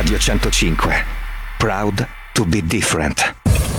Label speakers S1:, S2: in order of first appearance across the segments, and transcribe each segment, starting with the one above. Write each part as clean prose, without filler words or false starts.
S1: Radio 105. Proud to be different.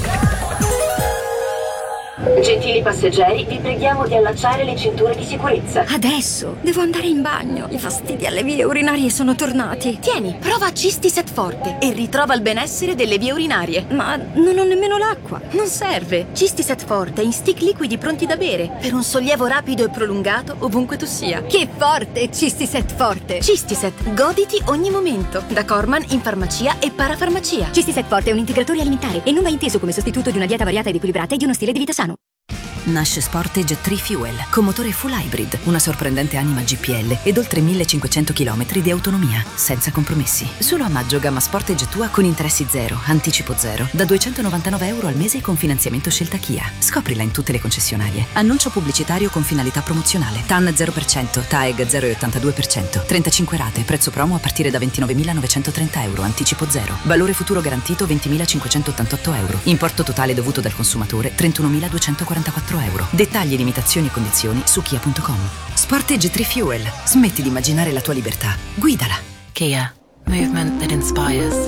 S2: Gentili passeggeri, vi preghiamo di allacciare le cinture di sicurezza.
S3: Adesso devo andare in bagno. I fastidi alle vie urinarie sono tornati.
S4: Tieni, prova Cistiset Forte e ritrova il benessere delle vie urinarie.
S3: Ma non ho nemmeno l'acqua.
S4: Non serve. Cistiset Forte in stick liquidi pronti da bere per un sollievo rapido e prolungato ovunque tu sia.
S3: Che forte, Cistiset Forte!
S4: Cistiset, goditi ogni momento. Da Corman in farmacia e parafarmacia.
S3: Cistiset Forte è un integratore alimentare e non va inteso come sostituto di una dieta variata ed equilibrata e di uno stile di vita sano.
S5: Nasce Sportage 3 Fuel con motore full hybrid, una sorprendente anima GPL ed oltre 1500 km di autonomia, senza compromessi. Solo a maggio gamma Sportage tua con interessi zero, anticipo zero, da €299 al mese con finanziamento Scelta Kia. Scoprila in tutte le concessionarie. Annuncio pubblicitario con finalità promozionale. TAN 0%, TAEG 0,82%, 35 rate, prezzo promo a partire da €29.930, anticipo zero. Valore futuro garantito €20.588. Importo totale dovuto dal consumatore €31.244. Dettagli, limitazioni e condizioni su kia.com. Sportage 3 Fuel. Smetti di immaginare la tua libertà. Guidala.
S6: Kia. Movement that inspires.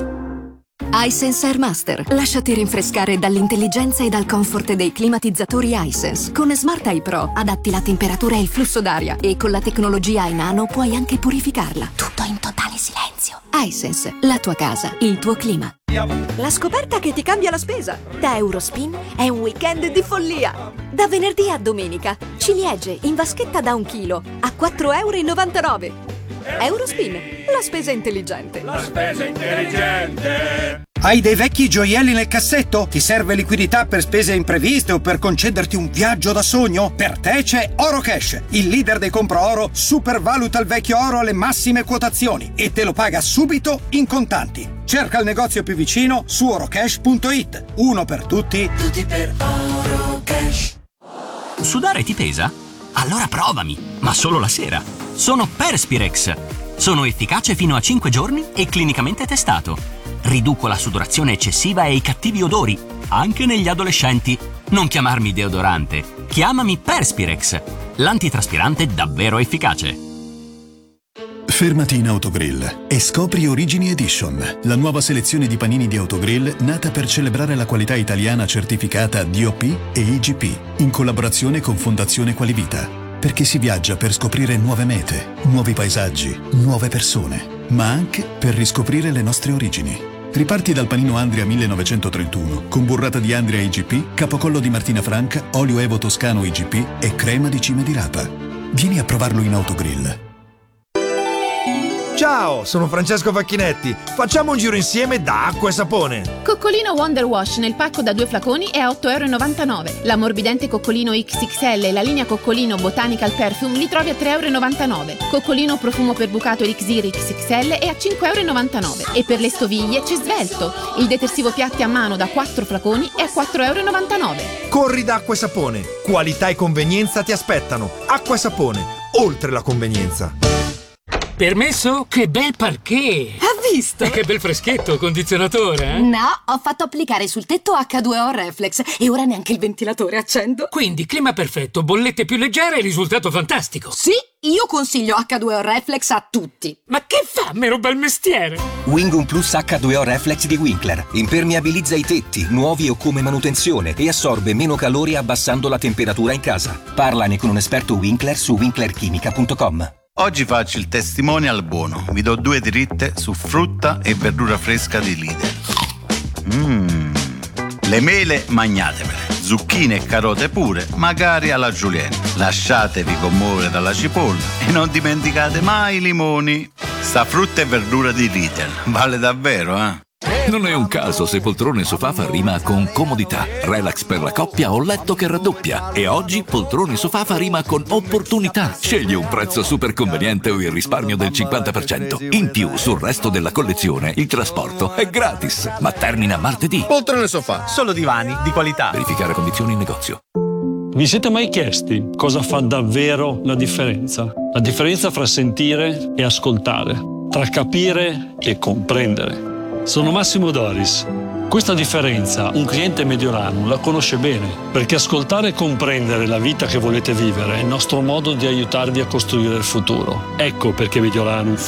S3: iSense Airmaster. Lasciati rinfrescare dall'intelligenza e dal comfort dei climatizzatori iSense. Con Smart Eye Pro adatti la temperatura e il flusso d'aria e con la tecnologia iNano puoi anche purificarla. Tutto in totale silenzio. iSense, la tua casa, il tuo clima. La scoperta che ti cambia la spesa. Da Eurospin è un weekend di follia. Da venerdì a domenica, ciliegie in vaschetta da 1 chilo a €4,99. Eurospin, la spesa intelligente.
S7: La spesa intelligente.
S8: Hai dei vecchi gioielli nel cassetto? Ti serve liquidità per spese impreviste o per concederti un viaggio da sogno? Per te c'è Orocash, il leader dei compra oro, supervaluta il vecchio oro alle massime quotazioni e te lo paga subito in contanti. Cerca il negozio più vicino su orocash.it. Uno per tutti, tutti per Orocash.
S9: Sudare ti pesa? Allora provami, ma solo la sera. Sono Perspirex. Sono efficace fino a 5 giorni e clinicamente testato. Riduco la sudorazione eccessiva e i cattivi odori, anche negli adolescenti. Non chiamarmi deodorante, chiamami Perspirex, l'antitraspirante davvero efficace.
S10: Fermati in Autogrill e scopri Origini Edition, la nuova selezione di panini di Autogrill nata per celebrare la qualità italiana certificata DOP e IGP, in collaborazione con Fondazione Qualivita. Perché si viaggia per scoprire nuove mete, nuovi paesaggi, nuove persone, ma anche per riscoprire le nostre origini. Riparti dal panino Andria 1931, con burrata di Andria IGP, capocollo di Martina Franca, olio Evo Toscano IGP e crema di cime di rapa. Vieni a provarlo in Autogrill.
S11: Ciao, sono Francesco Facchinetti. Facciamo un giro insieme da Acqua e Sapone.
S12: Coccolino Wonder Wash nel pacco da 2 flaconi è a €8,99. L'ammorbidente Coccolino XXL e la linea Coccolino Botanical Perfume li trovi a €3,99. Coccolino Profumo per Bucato Elixir XXL è a €5,99. E per le stoviglie c'è Svelto. Il detersivo piatti a mano da 4 flaconi è a €4,99.
S11: Corri da Acqua e Sapone. Qualità e convenienza ti aspettano. Acqua e Sapone, oltre la convenienza.
S13: Permesso? Che bel parquet!
S14: Ha visto?
S13: E che bel freschetto, condizionatore, eh?
S14: No, ho fatto applicare sul tetto H2O Reflex e ora neanche il ventilatore accendo.
S13: Quindi clima perfetto, bollette più leggere e risultato fantastico.
S14: Sì, io consiglio H2O Reflex a tutti.
S13: Ma che fa, mero bel mestiere?
S15: Wingum Plus H2O Reflex di Winkler. Impermeabilizza i tetti, nuovi o come manutenzione, e assorbe meno calore abbassando la temperatura in casa. Parlane con un esperto Winkler su winklerchimica.com.
S16: Oggi faccio il testimonial buono. Vi do 2 dritte su frutta e verdura fresca di Lidl. Le mele magnatevele, zucchine e carote pure, magari alla julienne. Lasciatevi commuovere dalla cipolla e non dimenticate mai i limoni. Sta frutta e verdura di Lidl vale davvero, eh?
S17: Non è un caso se poltrone sofà fa rima con comodità, relax per la coppia o letto che raddoppia. E oggi poltrone sofà fa rima con opportunità. Scegli un prezzo super conveniente o il risparmio del 50%. In più, sul resto della collezione, il trasporto è gratis. Ma termina martedì.
S18: Poltrone sofà, solo divani di qualità.
S17: Verificare condizioni in negozio.
S19: Vi siete mai chiesti cosa fa davvero la differenza? La differenza fra sentire e ascoltare, tra capire e comprendere. Sono Massimo Doris. Questa differenza un cliente Mediolanum la conosce bene, perché ascoltare e comprendere la vita che volete vivere è il nostro modo di aiutarvi a costruire il futuro. Ecco perché Mediolanum